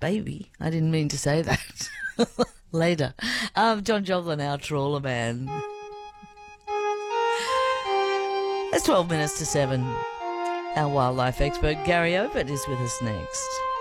baby. I didn't mean to say that. Later. John Joplin, our trawler man. It's 12 minutes to 7. Our wildlife expert, Gary Ovett, is with us next.